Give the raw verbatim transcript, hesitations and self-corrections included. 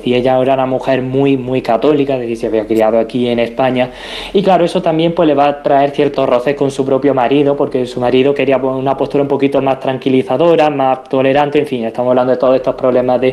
y ella era una mujer muy, muy católica, es decir, se había criado aquí en España, y claro, eso también pues le va a traer ciertos roces con su propio marido, porque su marido quería pues, una postura un poquito más tranquilizadora, más tolerante, en fin, estamos hablando de todos estos problemas de